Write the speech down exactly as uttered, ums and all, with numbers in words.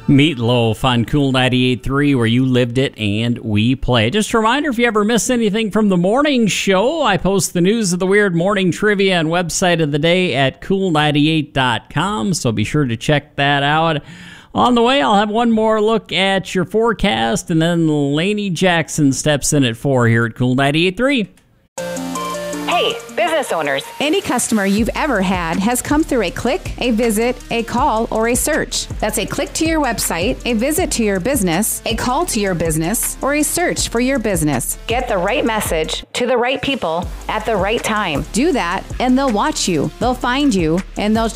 Meatloaf on Cool ninety-eight point three, where you lived it and we play. Just a reminder, if you ever miss anything from the morning show, I post the news of the weird morning trivia and website of the day at cool ninety-eight dot com, so be sure to check that out. On the way, I'll have one more look at your forecast, and then Lainey Jackson steps in at four here at Cool ninety-eight point three. Hey, business owners. Any customer you've ever had has come through a click, a visit, a call, or a search. That's a click to your website, a visit to your business, a call to your business, or a search for your business. Get the right message to the right people at the right time. Do that, and they'll watch you, they'll find you, and they'll